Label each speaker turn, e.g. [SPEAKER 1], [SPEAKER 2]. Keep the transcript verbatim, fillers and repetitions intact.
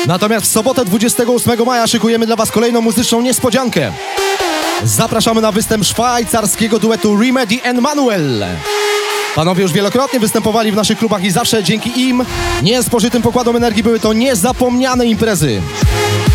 [SPEAKER 1] Natomiast w sobotę dwudziestego ósmego maja szykujemy dla Was kolejną muzyczną niespodziankę. Zapraszamy na występ szwajcarskiego duetu Remedy and Manuel. Panowie już wielokrotnie występowali w naszych klubach i zawsze dzięki im, niespożytym pokładom energii, były to niezapomniane imprezy.